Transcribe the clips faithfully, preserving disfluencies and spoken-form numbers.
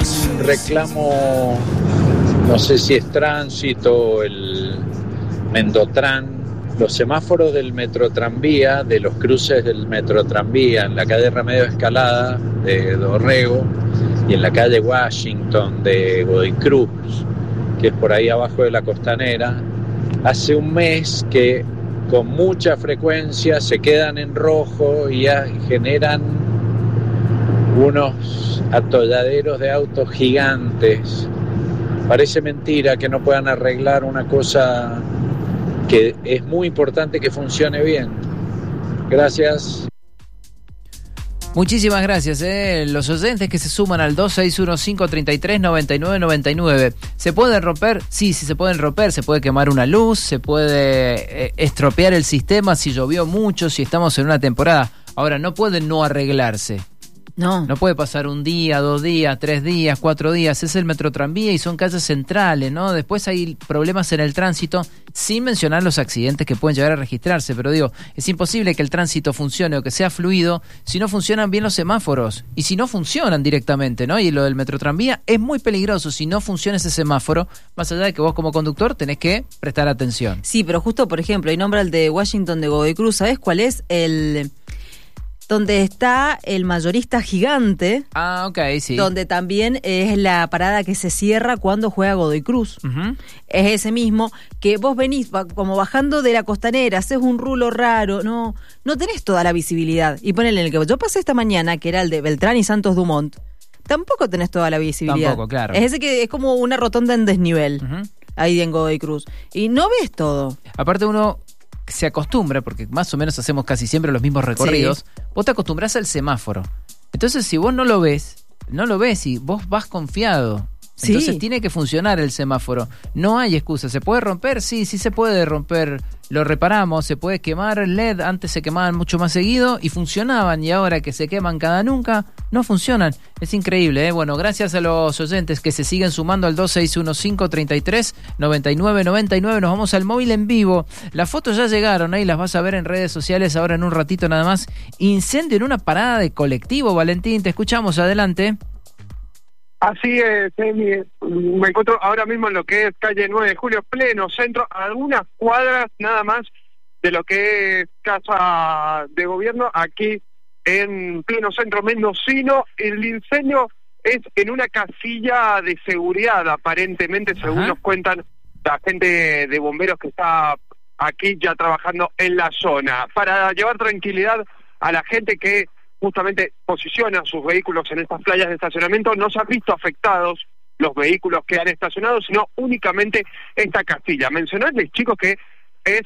reclamo, no sé si es Tránsito o el Mendotran, los semáforos del Metrotranvía, de los cruces del Metrotranvía en la calle Remedio Escalada de Dorrego y en la calle Washington de Godoy Cruz, que es por ahí abajo de la Costanera, hace un mes que con mucha frecuencia se quedan en rojo y generan unos atolladeros de autos gigantes. Parece mentira que no puedan arreglar una cosa que es muy importante que funcione bien. Gracias. Muchísimas gracias, eh. Los oyentes que se suman al dos seis uno cinco, treinta y tres, noventa y nueve, noventa y nueve. ¿Se pueden romper? Sí, sí se pueden romper. Se puede quemar una luz, se puede eh, estropear el sistema si llovió mucho, si estamos en una temporada. Ahora, no pueden no arreglarse. No. No puede pasar un día, dos días, tres días, cuatro días. Es el Metrotranvía y son calles centrales, ¿no? Después hay problemas en el tránsito, sin mencionar los accidentes que pueden llegar a registrarse. Pero digo, es imposible que el tránsito funcione o que sea fluido si no funcionan bien los semáforos. Y si no funcionan directamente, ¿no? Y lo del Metrotranvía es muy peligroso si no funciona ese semáforo. Más allá de que vos como conductor tenés que prestar atención. Sí, pero justo, por ejemplo, hay nombra el de Washington de Godoy Cruz. ¿Sabés cuál es el...? Donde está el mayorista gigante. Ah, ok, sí. Donde también es la parada que se cierra cuando juega Godoy Cruz. Uh-huh. Es ese mismo que vos venís como bajando de la Costanera, haces un rulo raro, no no tenés toda la visibilidad. Y ponele en el que yo pasé esta mañana, que era el de Beltrán y Santos Dumont, tampoco tenés toda la visibilidad. Tampoco, claro. Es ese que es como una rotonda en desnivel, uh-huh. Ahí en Godoy Cruz. Y no ves todo. Aparte uno se acostumbra, porque más o menos hacemos casi siempre los mismos recorridos, sí. Vos te acostumbras al semáforo. Entonces, si vos no lo ves, no lo ves y vos vas confiado. Entonces, sí. Tiene que funcionar el semáforo. No hay excusa. ¿Se puede romper? Sí, sí se puede romper. Lo reparamos. Se puede quemar el L E D. Antes se quemaban mucho más seguido y funcionaban. Y ahora que se queman cada nunca, no funcionan. Es increíble, ¿eh? Bueno, gracias a los oyentes que se siguen sumando al dos seis uno cinco, treinta y tres, noventa y nueve, noventa y nueve. Nos vamos al móvil en vivo. Las fotos ya llegaron, ahí las vas a ver en redes sociales ahora en un ratito nada más. Incendio en una parada de colectivo. Valentín, te escuchamos. Adelante. Así es, Emi. Me encuentro ahora mismo en lo que es calle nueve de julio, pleno centro, algunas cuadras nada más de lo que es Casa de Gobierno, aquí en pleno centro mendocino. El incendio es en una casilla de seguridad, aparentemente, según Ajá. nos cuentan la gente de bomberos que está aquí ya trabajando en la zona, para llevar tranquilidad a la gente que justamente posiciona sus vehículos en estas playas de estacionamiento. No se han visto afectados los vehículos que han estacionado, sino únicamente esta casilla. Mencionarles, chicos, que es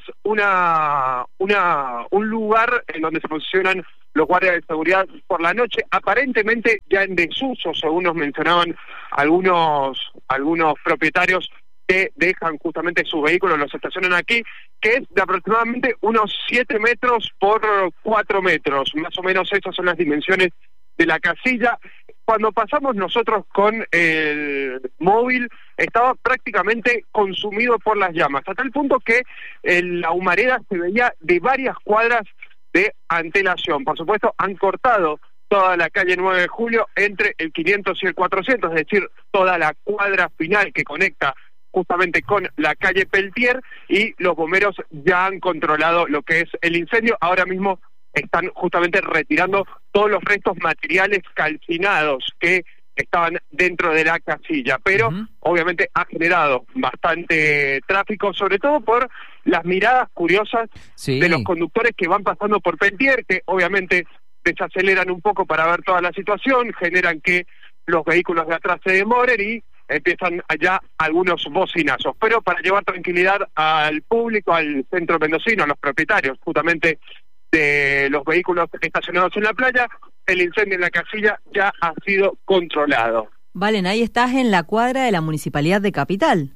una, una un lugar en donde se posicionan los guardias de seguridad por la noche, aparentemente ya en desuso, según nos mencionaban algunos, algunos propietarios que dejan justamente sus vehículos, los estacionan aquí, que es de aproximadamente unos siete metros por cuatro metros, más o menos esas son las dimensiones de la casilla. Cuando pasamos nosotros con el móvil, estaba prácticamente consumido por las llamas, a tal punto que eh, la humareda se veía de varias cuadras de antelación. Por supuesto, han cortado toda la calle nueve de julio entre el quinientos y el cuatrocientos, es decir, toda la cuadra final que conecta justamente con la calle Peltier, y los bomberos ya han controlado lo que es el incendio. Ahora mismo están justamente retirando todos los restos materiales calcinados que estaban dentro de la casilla, pero uh-huh. obviamente ha generado bastante tráfico, sobre todo por las miradas curiosas sí. de los conductores que van pasando por Peltier, que obviamente desaceleran un poco para ver toda la situación, generan que los vehículos de atrás se demoren y empiezan allá algunos bocinazos. Pero para llevar tranquilidad al público, al centro mendocino, a los propietarios justamente de los vehículos estacionados en la playa, el incendio en la casilla ya ha sido controlado. Valen, ahí estás en la cuadra de la Municipalidad de Capital.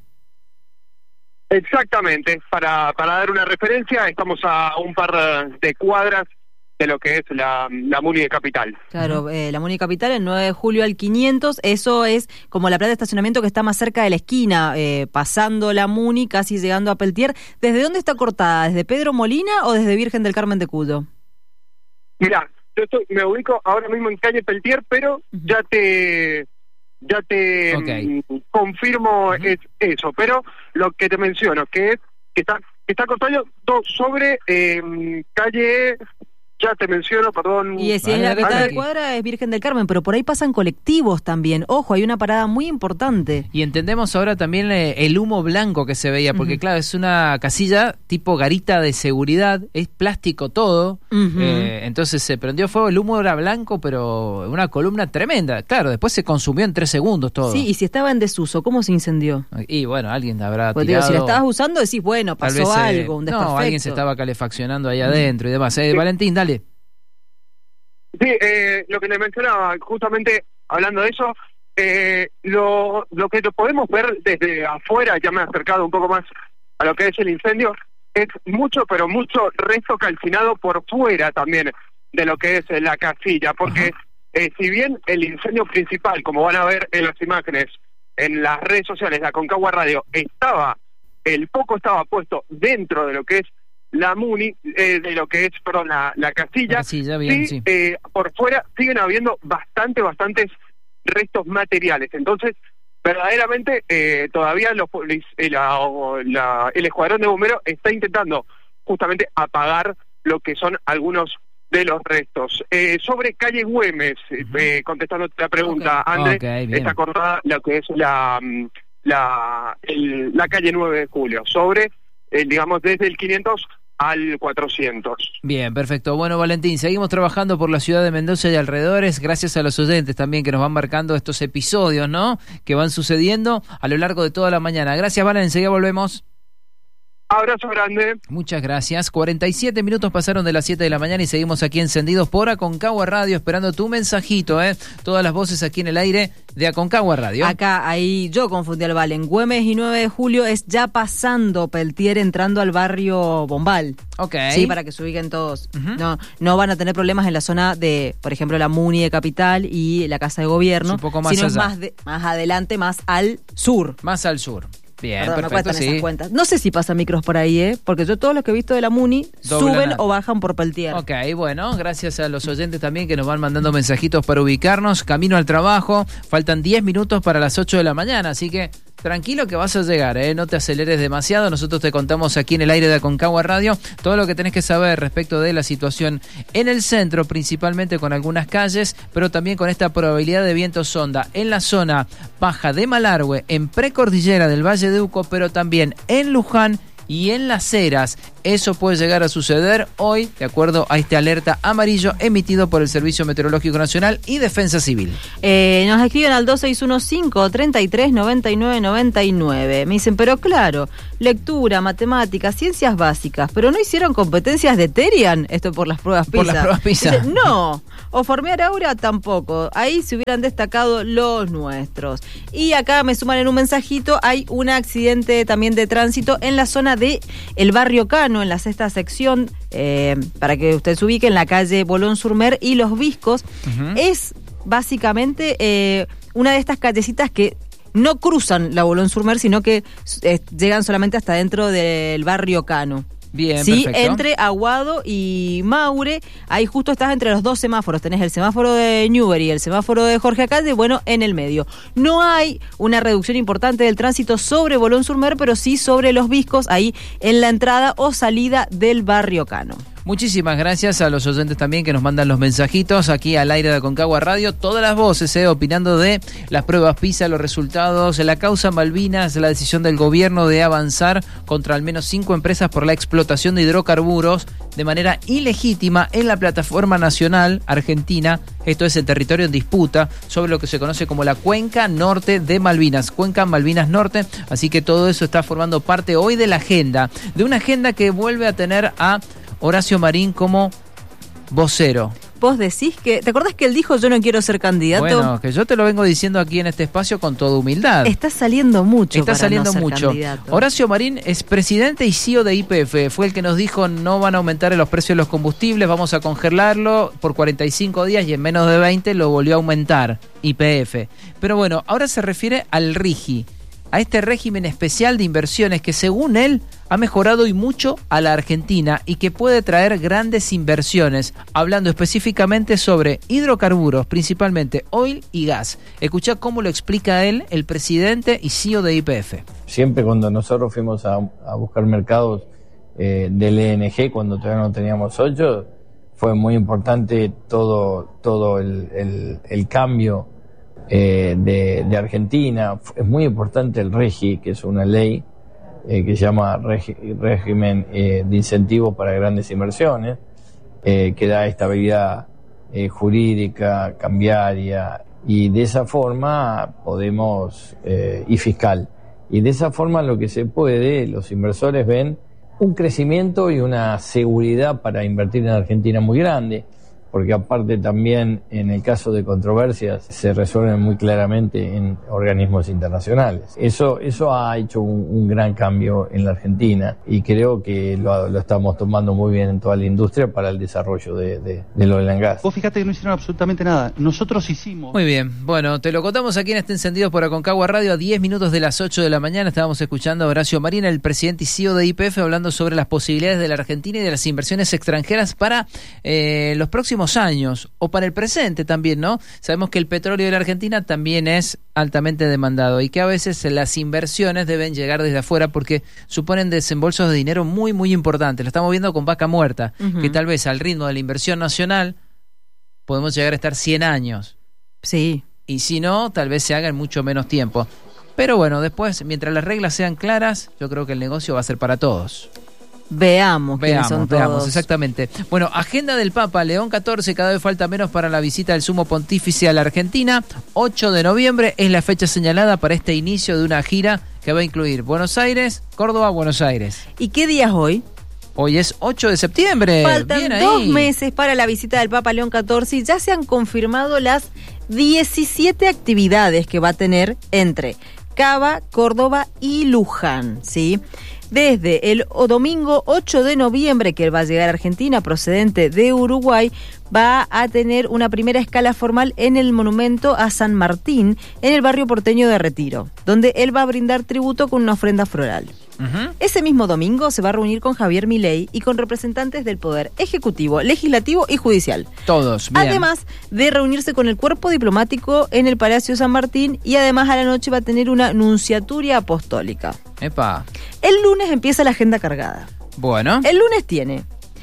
Exactamente, para, para dar una referencia, estamos a un par de cuadras de lo que es la, la Muni de Capital. Claro, eh, la Muni de Capital, el nueve de julio al quinientos, eso es como la playa de estacionamiento que está más cerca de la esquina, eh, pasando la Muni, casi llegando a Peltier. ¿Desde dónde está cortada? ¿Desde Pedro Molina o desde Virgen del Carmen de Cuyo? Mirá, yo estoy, me ubico ahora mismo en calle Peltier, pero uh-huh. ya te ya te okay. mm, confirmo uh-huh. es eso, pero lo que te menciono, que es que está, que está cortado sobre eh, calle... Ya te menciono, perdón. Y si es la mitad de cuadra es Virgen del Carmen, pero por ahí pasan colectivos también. Ojo, hay una parada muy importante. Y entendemos ahora también eh, el humo blanco que se veía, porque uh-huh. claro, es una casilla tipo garita de seguridad, es plástico todo, uh-huh. eh, entonces se prendió fuego, el humo era blanco, pero una columna tremenda. Claro, después se consumió en tres segundos todo. Sí, y si estaba en desuso, ¿cómo se incendió? Y bueno, alguien habrá pues tirado... Digo, si la estabas usando, decís, bueno, pasó vez, algo, un desperfecto. No, alguien se estaba calefaccionando ahí adentro uh-huh. y demás. Eh, sí. Valentín, dale. Sí, eh, lo que le mencionaba, justamente hablando de eso, eh, lo, lo que podemos ver desde afuera, ya me he acercado un poco más a lo que es el incendio, es mucho, pero mucho resto calcinado por fuera también de lo que es la casilla, porque eh, si bien el incendio principal, como van a ver en las imágenes, en las redes sociales de Aconcagua Radio, estaba, el foco estaba puesto dentro de lo que es la Muni, eh, de lo que es, perdón, la, la casilla, la casilla bien, sí, sí. Eh, por fuera siguen habiendo bastante, bastantes restos materiales. Entonces, verdaderamente, eh, todavía los, eh, la, la, el escuadrón de bomberos está intentando justamente apagar lo que son algunos de los restos. Eh, sobre calle Güemes, uh-huh. eh, contestando la pregunta, okay. André, okay, está acordada lo que es la, la, el, la calle nueve de julio, sobre, eh, digamos, desde el quinientos al cuatrocientos. Bien, perfecto. Bueno, Valentín, seguimos trabajando por la ciudad de Mendoza y alrededores, gracias a los oyentes también que nos van marcando estos episodios, ¿no?, que van sucediendo a lo largo de toda la mañana. Gracias, Valen, enseguida volvemos. Abrazo grande. Muchas gracias. cuarenta y siete minutos pasaron de las siete de la mañana y seguimos aquí encendidos por Aconcagua Radio, esperando tu mensajito, ¿eh? Todas las voces aquí en el aire de Aconcagua Radio. Acá, ahí, yo confundí al Valen. Güemes y nueve de julio es ya pasando Peltier, entrando al barrio Bombal. Ok. Sí, para que se ubiquen todos. Uh-huh. No, no van a tener problemas en la zona de, por ejemplo, la Muni de Capital y la Casa de Gobierno. Es un poco más sino allá. Más, de, más adelante, más al sur. Más al sur. Bien, Perdón, perfecto, me sí. esas cuentas. No sé si pasan micros por ahí, ¿eh? Porque yo todos los que he visto de la Muni Doblan suben a... o bajan por Peltier. Ok, bueno, gracias a los oyentes también que nos van mandando mensajitos para ubicarnos. Camino al trabajo, faltan diez minutos para las ocho de la mañana, así que tranquilo que vas a llegar, ¿eh? No te aceleres demasiado. Nosotros te contamos aquí en el aire de Aconcagua Radio todo lo que tenés que saber respecto de la situación en el centro, principalmente con algunas calles, pero también con esta probabilidad de viento sonda en la zona baja de Malargüe, en precordillera del Valle de Uco, pero también en Luján y en Las Heras. Eso puede llegar a suceder hoy, de acuerdo a este alerta amarillo emitido por el Servicio Meteorológico Nacional y Defensa Civil. Eh, nos escriben al dos seis uno cinco, treinta y tres, noventa y nueve, noventa y nueve. Me dicen, pero claro, lectura, matemáticas, ciencias básicas, pero no hicieron competencias de Terian, esto por las pruebas PISA. Por las pruebas PISA. Dice, no, o Formear Aura tampoco. Ahí se hubieran destacado los nuestros. Y acá me suman en un mensajito, hay un accidente también de tránsito en la zona de el barrio Cano, en la sexta sección, eh, para que usted se ubique, en la calle Bolón-Surmer y Los Viscos. Uh-huh. Es básicamente eh, una de estas callecitas que no cruzan la Bolón-Surmer, sino que eh, llegan solamente hasta dentro del barrio Cano. Bien, sí, perfecto. Entre Aguado y Maure, ahí justo estás entre los dos semáforos, tenés el semáforo de Newbery y el semáforo de Jorge Alcalde, bueno, en el medio. No hay una reducción importante del tránsito sobre Bolón-Surmer, pero sí sobre Los Viscos, ahí en la entrada o salida del barrio Cano. Muchísimas gracias a los oyentes también que nos mandan los mensajitos aquí al aire de Aconcagua Radio. Todas las voces eh, opinando de las pruebas PISA, los resultados, la causa Malvinas, la decisión del gobierno de avanzar contra al menos cinco empresas por la explotación de hidrocarburos de manera ilegítima en la plataforma nacional argentina. Esto es el territorio en disputa sobre lo que se conoce como la Cuenca Norte de Malvinas. Cuenca Malvinas Norte. Así que todo eso está formando parte hoy de la agenda. De una agenda que vuelve a tener a Horacio Marín como vocero. Vos decís que... ¿Te acordás que él dijo yo no quiero ser candidato? Bueno, que yo te lo vengo diciendo aquí en este espacio con toda humildad. Está saliendo mucho Está para saliendo no ser mucho. candidato. Horacio Marín es presidente y C E O de Y P F. Fue el que nos dijo no van a aumentar los precios de los combustibles, vamos a congelarlo por cuarenta y cinco días y en menos de veinte lo volvió a aumentar Y P F. Pero bueno, ahora se refiere al RIGI. a este régimen especial de inversiones que, según él, ha mejorado y mucho a la Argentina y que puede traer grandes inversiones, hablando específicamente sobre hidrocarburos, principalmente oil y gas. Escuchá cómo lo explica él, el presidente y C E O de Y P F. Siempre cuando nosotros fuimos a, a buscar mercados eh, del E N G, cuando todavía no teníamos ocho, fue muy importante todo, todo el, el, el cambio eh, de, de Argentina. Es muy importante el REGI, que es una ley eh, que se llama regi, régimen eh, de incentivos para grandes inversiones, eh, que da estabilidad eh, jurídica, cambiaria, y de esa forma podemos, eh, y fiscal, y de esa forma lo que se puede, los inversores ven un crecimiento y una seguridad para invertir en Argentina muy grande, porque aparte también en el caso de controversias se resuelven muy claramente en organismos internacionales. Eso, eso ha hecho un, un gran cambio en la Argentina y creo que lo, lo estamos tomando muy bien en toda la industria para el desarrollo de, de, del oil and gas. Vos fíjate que no hicieron absolutamente nada. Nosotros hicimos... Muy bien, bueno, te lo contamos aquí en este Encendidos por Aconcagua Radio a diez minutos de las ocho de la mañana. Estábamos escuchando a Horacio Marina, el presidente y C E O de Y P F, hablando sobre las posibilidades de la Argentina y de las inversiones extranjeras para eh, los próximos años o para el presente también, ¿no? Sabemos que el petróleo de la Argentina también es altamente demandado y que a veces las inversiones deben llegar desde afuera porque suponen desembolsos de dinero muy, muy importantes. Lo estamos viendo con Vaca Muerta, uh-huh. que tal vez al ritmo de la inversión nacional podemos llegar a estar cien años. Sí. Y si no, tal vez se haga en mucho menos tiempo. Pero bueno, después, mientras las reglas sean claras, yo creo que el negocio va a ser para todos. Veamos, veamos, son veamos, todos. Exactamente. Bueno, agenda del Papa, León catorce, cada vez falta menos para la visita del Sumo Pontífice a la Argentina. ocho de noviembre es la fecha señalada para este inicio de una gira que va a incluir Buenos Aires, Córdoba, Buenos Aires. ¿Y qué día es hoy? Hoy es ocho de septiembre. Faltan Bien ahí. dos meses para la visita del Papa León catorce y ya se han confirmado las diecisiete actividades que va a tener entre Cava, Córdoba y Luján, ¿sí? Desde el domingo ocho de noviembre, que él va a llegar a Argentina procedente de Uruguay, va a tener una primera escala formal en el monumento a San Martín, en el barrio porteño de Retiro, donde él va a brindar tributo con una ofrenda floral. Uh-huh. Ese mismo domingo se va a reunir con Javier Milei y con representantes del Poder Ejecutivo, Legislativo y Judicial. Todos, bien. Además de reunirse con el cuerpo diplomático en el Palacio San Martín y además a la noche va a tener una nunciatura apostólica. Epa. El lunes empieza la agenda cargada. Bueno. El lunes tiene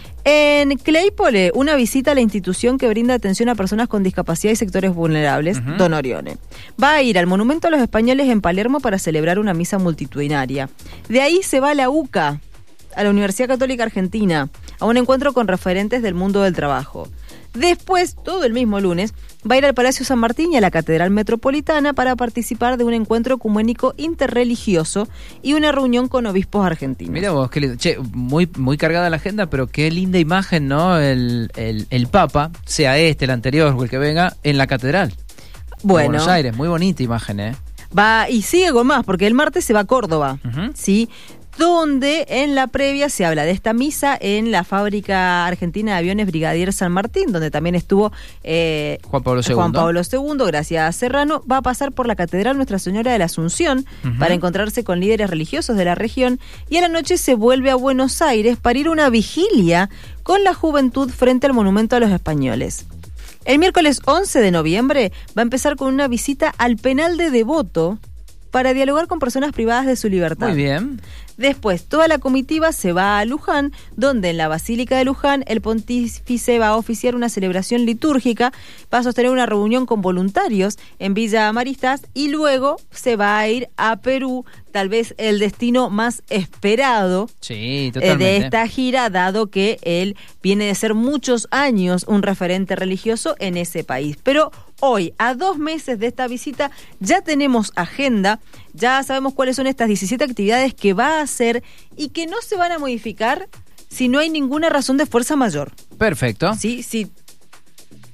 en Claypole una visita a la institución que brinda atención a personas con discapacidad y sectores vulnerables, uh-huh. Don Orione. Va a ir al Monumento a los Españoles en Palermo para celebrar una misa multitudinaria. De ahí se va a la U C A, a la Universidad Católica Argentina, a un encuentro con referentes del mundo del trabajo. Después, todo el mismo lunes, va a ir al Palacio San Martín y a la Catedral Metropolitana para participar de un encuentro ecuménico interreligioso y una reunión con obispos argentinos. Mira vos, qué lindo. Che, muy, muy cargada la agenda, pero qué linda imagen, ¿no? El, el, el Papa, sea este, el anterior o el que venga, en la Catedral. Bueno. Buenos Aires, muy bonita imagen, ¿eh? Va, y sigue con más, porque el martes se va a Córdoba, uh-huh. ¿sí? Donde en la previa se habla de esta misa en la fábrica argentina de aviones Brigadier San Martín, donde también estuvo eh, Juan Pablo segundo. Juan Pablo segundo, gracias a Serrano. Va a pasar por la Catedral Nuestra Señora de la Asunción uh-huh. para encontrarse con líderes religiosos de la región y a la noche se vuelve a Buenos Aires para ir a una vigilia con la juventud frente al Monumento a los Españoles. El miércoles once de noviembre va a empezar con una visita al penal de Devoto para dialogar con personas privadas de su libertad. Muy bien. Después, toda la comitiva se va a Luján, donde en la Basílica de Luján el pontífice va a oficiar una celebración litúrgica, va a sostener una reunión con voluntarios en Villa Maristas y luego se va a ir a Perú, tal vez el destino más esperado sí, totalmente. de esta gira, dado que él viene de ser muchos años un referente religioso en ese país. Pero hoy, a dos meses de esta visita, ya tenemos agenda, ya sabemos cuáles son estas diecisiete actividades que va a hacer y que no se van a modificar si no hay ninguna razón de fuerza mayor. Perfecto. Sí, sí.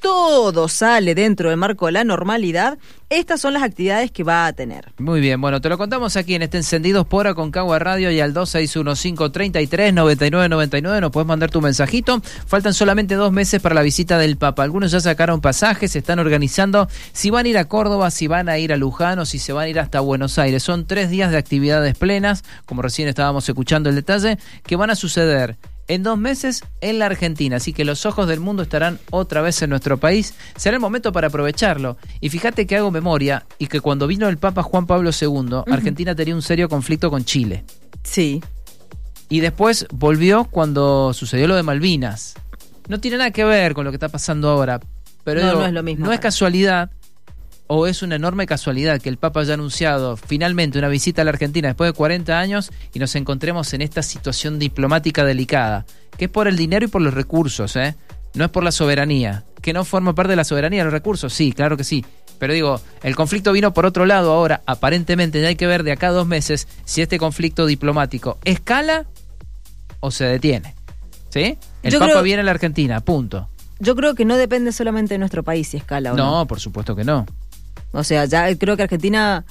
todo sale dentro del marco de la normalidad, estas son las actividades que va a tener. Muy bien, bueno, te lo contamos aquí en este Encendidos por Aconcagua Radio y al dos seis uno cinco, tres tres, nueve nueve nueve nueve nos puedes mandar tu mensajito. Faltan solamente dos meses para la visita del Papa. Algunos ya sacaron pasajes, se están organizando si van a ir a Córdoba, si van a ir a Luján o si se van a ir hasta Buenos Aires. Son tres días de actividades plenas, como recién estábamos escuchando el detalle, que van a suceder en dos meses en la Argentina, así que los ojos del mundo estarán otra vez en nuestro país. Será el momento para aprovecharlo. Y fíjate que hago memoria y que cuando vino el Papa Juan Pablo segundo, uh-huh. Argentina tenía un serio conflicto con Chile. Sí. Y después volvió cuando sucedió lo de Malvinas. No tiene nada que ver con lo que está pasando ahora, pero no, digo, no es lo mismo. No es casualidad, o es una enorme casualidad que el Papa haya anunciado finalmente una visita a la Argentina después de cuarenta años y nos encontremos en esta situación diplomática delicada, que es por el dinero y por los recursos, ¿eh? No es por la soberanía. ¿Que no forma parte de la soberanía los recursos? Sí, claro que sí. Pero digo, el conflicto vino por otro lado ahora, aparentemente ya hay que ver de acá a dos meses si este conflicto diplomático escala o se detiene. ¿Sí? El Yo Papa creo... viene a la Argentina, punto. Yo creo que no depende solamente de nuestro país si escala o no. No, por supuesto que no. O sea, ya creo que Argentina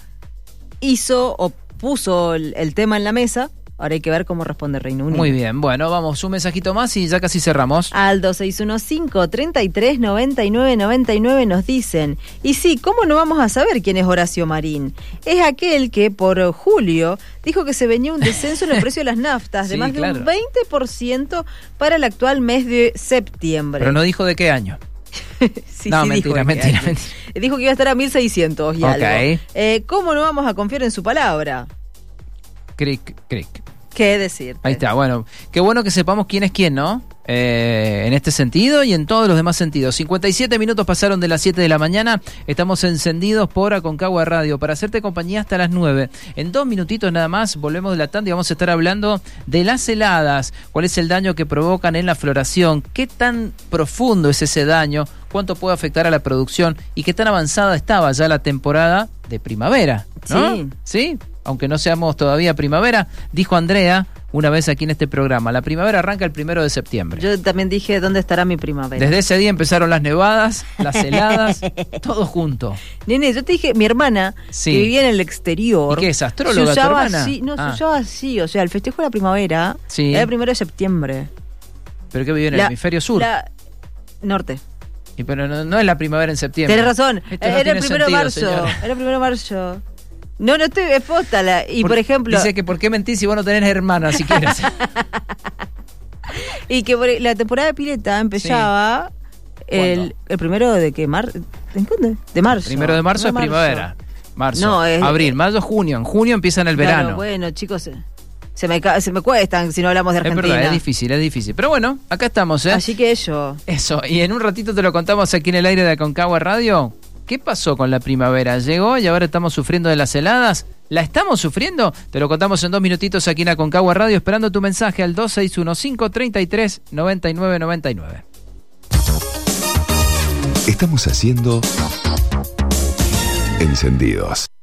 hizo o puso el, el tema en la mesa. Ahora hay que ver cómo responde Reino Unido. Muy bien, bueno, vamos, un mensajito más y ya casi cerramos. Al dos seis uno cinco, tres tres, nueve nueve nueve nueve nos dicen, y sí, ¿cómo no vamos a saber quién es Horacio Marín? Es aquel que por julio dijo que se venía un descenso en el precio de las naftas de sí, más de claro. un veinte por ciento para el actual mes de septiembre. Pero no dijo de qué año. sí, no, sí, mentira, dijo mentira, mentira. Dijo que iba a estar a mil seiscientos y okay. algo. Eh, ¿Cómo no vamos a confiar en su palabra? Cric, cric. ¿Qué decir? Ahí está, bueno, qué bueno que sepamos quién es quién, ¿no? Eh, en este sentido y en todos los demás sentidos. cincuenta y siete minutos pasaron de las siete de la mañana, estamos encendidos por Aconcagua Radio para hacerte compañía hasta las nueve. En dos minutitos nada más volvemos de la tanda y vamos a estar hablando de las heladas, cuál es el daño que provocan en la floración, qué tan profundo es ese daño, cuánto puede afectar a la producción y qué tan avanzada estaba ya la temporada de primavera, ¿no? Sí. ¿Sí? Aunque no seamos todavía primavera, dijo Andrea una vez aquí en este programa, la primavera arranca el primero de septiembre. Yo también dije, ¿dónde estará mi primavera? Desde ese día empezaron las nevadas, las heladas, todo junto. Nene, yo te dije, mi hermana, sí. que vivía en el exterior. ¿Y qué es, astróloga se usaba tu hermana? Así, no, ah. se usaba así, o sea, el festejo de la primavera sí. era el primero de septiembre. ¿Pero qué vive en la, el hemisferio sur? La, norte. Y pero no, no es la primavera en septiembre. Tienes razón, Esto no era el primero de sentido, marzo, señora. era el primero de marzo. No, no estoy expuesta. La, y por, por ejemplo... Dice que ¿por qué mentís si vos no tenés hermana siquiera? Y que por, la temporada de pileta empezaba sí. el, el primero de qué, mar, ¿de, de marzo. Primero de marzo es marzo. Primavera. Marzo, no, es, abril, mayo, junio. En junio empieza en el claro, verano. Bueno, chicos, se me, se me cuestan si no hablamos de Argentina. Es verdad, es difícil, es difícil. Pero bueno, acá estamos, ¿eh? Así que eso. Eso, y en un ratito te lo contamos aquí en el aire de Aconcagua Radio. ¿Qué pasó con la primavera? ¿Llegó y ahora estamos sufriendo de las heladas? ¿La estamos sufriendo? Te lo contamos en dos minutitos aquí en Aconcagua Radio, esperando tu mensaje al dos seis uno cinco, tres tres, nueve nueve nueve nueve. Estamos haciendo Encendidos.